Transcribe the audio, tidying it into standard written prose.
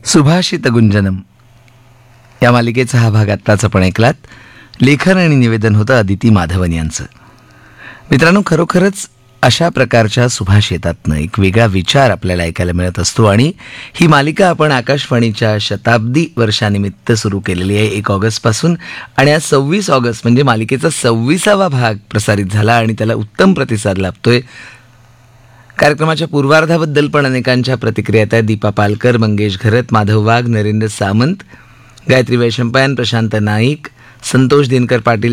सुभाषित गुंजनम या मालिकेचा हा भाग आत्ताच आपण ऐकलात. लेखन आणि निवेदन होतं अदिती माधवन यांचं. मित्रांनो, खरोखरच अशा प्रकारच्या सुभाषितातनं एक वेगळा विचार आपल्याला ऐकायला मिळत असतो आणि ही मालिका आपण आकाशवाणीच्या शताब्दी वर्षानिमित्त सुरू केलेली आहे 1 ऑगस्टपासून. आणि आज 26 ऑगस्ट म्हणजे मालिकेचा 26वा भाग प्रसारित झाला आणि त्याला उत्तम प्रतिसाद लाभतोय. कार्यक्रमाच्या पूर्वार्धाबद्दल पण अनेकांच्या प्रतिक्रिया आहेत. दीपा पालकर, मंगेश घरत, माधव वाघ, नरेंद्र सामंत, गायत्री वैशंपायन, प्रशांत नाईक, संतोष दिनकर पाटील